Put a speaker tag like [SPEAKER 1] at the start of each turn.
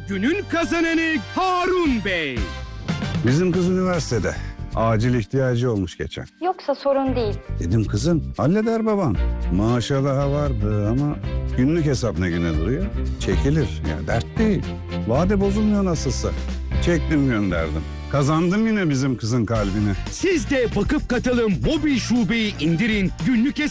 [SPEAKER 1] günün kazananı Harun Bey.
[SPEAKER 2] Bizim kız üniversitede. Acil ihtiyacı olmuş geçen.
[SPEAKER 3] Yoksa sorun değil.
[SPEAKER 2] Dedim kızım halleder baban. Maaşa daha vardı ama günlük hesap ne güne duruyor? Çekilir. Ya dert değil. Vade bozulmuyor nasılsa. Çektim gönderdim. Kazandım yine bizim kızın kalbini.
[SPEAKER 1] Siz de Vakıf Katılım mobil şubeyi indirin. Günlük